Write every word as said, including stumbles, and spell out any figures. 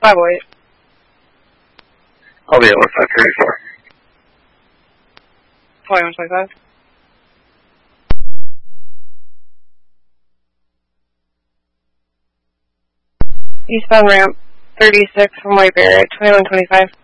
five oh eight. I'll be at one five thirty-four. twenty-one twenty-five. Eastbound ramp, thirty-six from White Bear at twenty-one twenty-five.